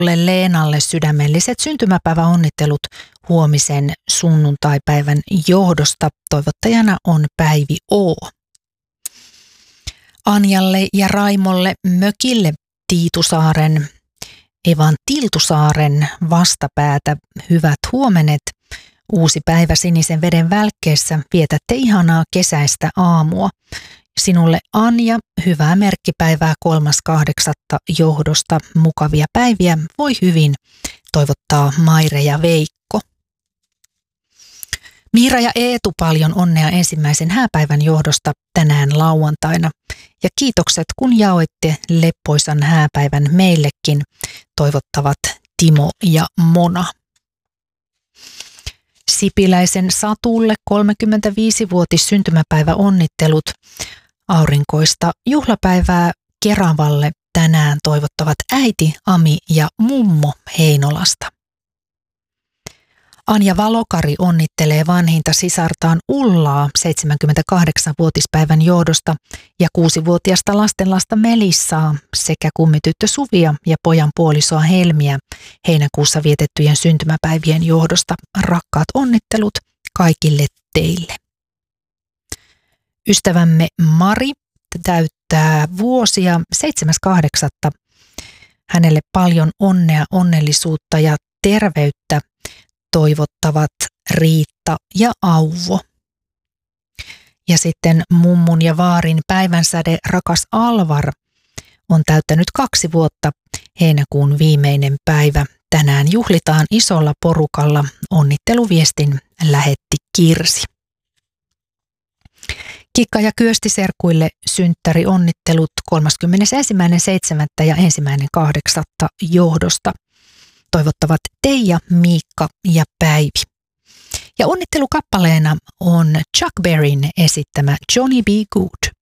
Leenalle sydämelliset syntymäpäiväonnittelut huomisen sunnuntaipäivän johdosta. Toivottajana on Päivi O. Anjalle ja Raimolle mökille Tiitusaaren, Evan Tiltusaaren vastapäätä hyvät huomenet. Uusi päivä sinisen veden välkkeessä. Vietätte ihanaa kesäistä aamua. Sinulle Anja, hyvää merkkipäivää 3.8. johdosta. Mukavia päiviä. Voi hyvin, toivottaa Maire ja Veikko. Miira ja Eetu, paljon onnea ensimmäisen hääpäivän johdosta tänään lauantaina. Ja kiitokset, kun jaoitte leppoisan hääpäivän meillekin, toivottavat Timo ja Mona. Sipiläisen Satulle 35-vuotis syntymäpäivä onnittelut. Aurinkoista juhlapäivää Keravalle tänään toivottavat äiti, Ami ja mummo Heinolasta. Anja Valokari onnittelee vanhinta sisartaan Ullaa 78-vuotispäivän johdosta ja 6-vuotiasta lastenlasta Melissaa sekä kummityttö Suvia ja pojan puolisoa Helmiä heinäkuussa vietettyjen syntymäpäivien johdosta. Rakkaat onnittelut kaikille teille. Ystävämme Mari täyttää vuosia 7.8. Hänelle paljon onnea, onnellisuutta ja terveyttä toivottavat Riitta ja Auvo. Ja sitten mummun ja vaarin päivänsäde rakas Alvar on täyttänyt 2 vuotta, heinäkuun viimeinen päivä. Tänään juhlitaan isolla porukalla. Onnitteluviestin lähetti Kirsi. Kikka ja Kyösti-serkuille synttäri onnittelut 31.7. ja 1.8. johdosta. Toivottavat Teija, Miikka ja Päivi. Ja onnittelukappaleena on Chuck Berryn esittämä Johnny B. Good.